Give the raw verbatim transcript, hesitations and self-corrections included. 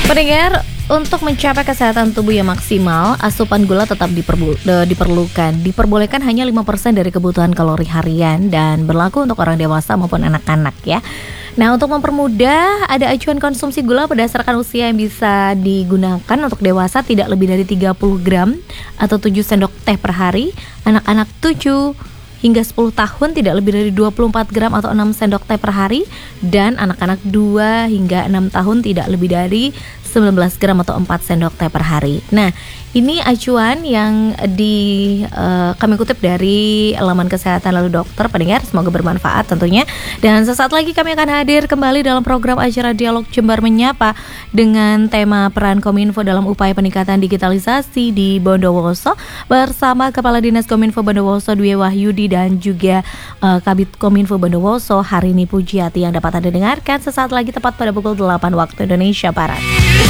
Pendengar, untuk mencapai kesehatan tubuh yang maksimal, asupan gula tetap diperbu- de- diperlukan. Diperbolehkan hanya lima persen dari kebutuhan kalori harian dan berlaku untuk orang dewasa maupun anak-anak ya. Nah, untuk mempermudah, ada acuan konsumsi gula berdasarkan usia yang bisa digunakan. Untuk dewasa tidak lebih dari tiga puluh gram atau tujuh sendok teh per hari, anak-anak tujuh hingga sepuluh tahun tidak lebih dari dua puluh empat gram atau enam sendok teh per hari, dan anak-anak dua hingga enam tahun tidak lebih dari sembilan belas gram atau empat sendok teh per hari. Nah, ini acuan yang di uh, kami kutip dari laman kesehatan lalu dokter. Pendengar, semoga bermanfaat tentunya. Dan sesaat lagi kami akan hadir kembali dalam program acara Dialog Jember Menyapa dengan tema peran Kominfo dalam upaya peningkatan digitalisasi di Bondowoso bersama Kepala Dinas Kominfo Bondowoso Dwi Wahyudi dan juga uh, Kabid Kominfo Bondowoso Harini Pujiati yang dapat Anda dengarkan sesaat lagi tepat pada pukul delapan waktu Indonesia Barat.